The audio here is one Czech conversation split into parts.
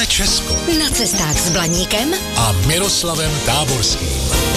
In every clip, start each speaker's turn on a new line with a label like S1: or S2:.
S1: Milé Česko.
S2: Na cestách s Blaníkem
S1: a Miroslavem Táborským.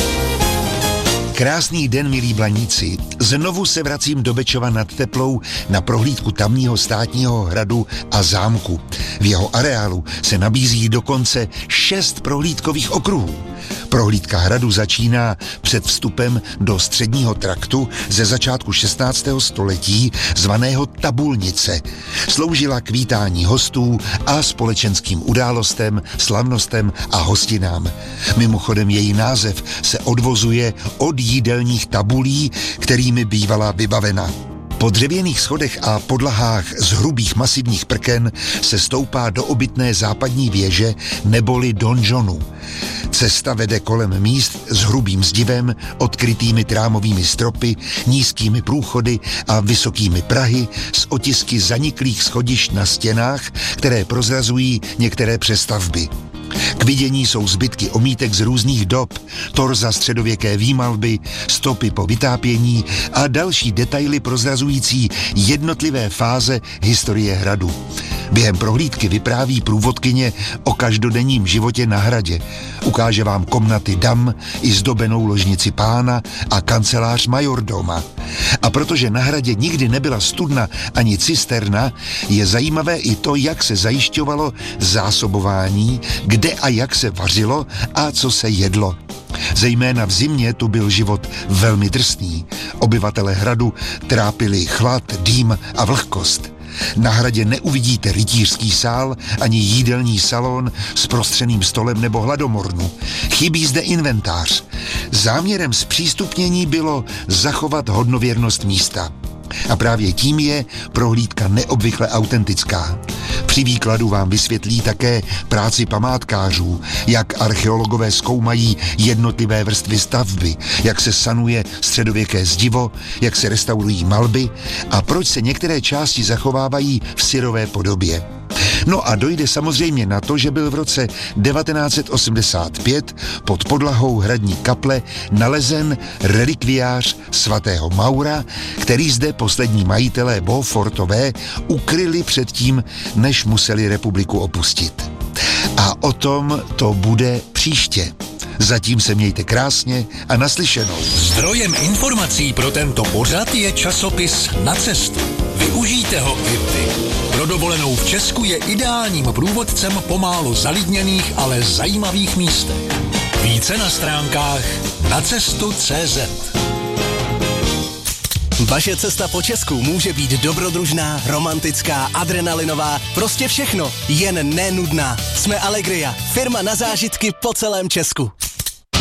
S3: Krásný den, milí Blaníci. Znovu se vracím do Bečova nad Teplou na prohlídku tamního státního hradu a zámku. V jeho areálu se nabízí dokonce 6 prohlídkových okruhů. Prohlídka hradu začíná před vstupem do středního traktu ze začátku 16. století zvaného Tabulnice. Sloužila k vítání hostů a společenským událostem, slavnostem a hostinám. Mimochodem její název se odvozuje od jídelních tabulí, kterými bývala vybavena. Po dřevěných schodech a podlahách z hrubých masivních prken se stoupá do obytné západní věže neboli donžonu. Cesta vede kolem míst s hrubým zdivem, odkrytými trámovými stropy, nízkými průchody a vysokými prahy s otisky zaniklých schodišť na stěnách, které prozrazují některé přestavby. K vidění jsou zbytky omítek z různých dob, torza středověké výmalby, stopy po vytápění a další detaily prozrazující jednotlivé fáze historie hradu. Během prohlídky vypráví průvodkyně o každodenním životě na hradě. Ukáže vám komnaty dam, i zdobenou ložnici pána a kancelář majordoma. A protože na hradě nikdy nebyla studna ani cisterna, je zajímavé i to, jak se zajišťovalo zásobování, kde a jak se vařilo a co se jedlo. Zejména v zimě tu byl život velmi drsný. Obyvatelé hradu trápili chlad, dým a vlhkost. Na hradě neuvidíte rytířský sál ani jídelní salon s prostřeným stolem nebo hladomornu. Chybí zde inventář. Záměrem zpřístupnění bylo zachovat hodnověrnost místa. A právě tím je prohlídka neobvykle autentická. Při výkladu vám vysvětlí také práci památkářů, jak archeologové zkoumají jednotlivé vrstvy stavby, jak se sanuje středověké zdivo, jak se restaurují malby a proč se některé části zachovávají v syrové podobě. No a dojde samozřejmě na to, že byl v roce 1985 pod podlahou hradní kaple nalezen relikviář svatého Maura, který zde poslední majitelé Beaufortové ukryli předtím, než museli republiku opustit. A o tom to bude příště. Zatím se mějte krásně a naslyšenou.
S1: Zdrojem informací pro tento pořad je časopis Na cestu. Využijte ho i vy. Pro dovolenou v Česku je ideálním průvodcem po málo zalidněných, ale zajímavých místech. Více na stránkách nacestu.cz.
S4: Vaše cesta po Česku může být dobrodružná, romantická, adrenalinová, prostě všechno, jen nenudná. Jsme Allegria, firma na zážitky po celém Česku.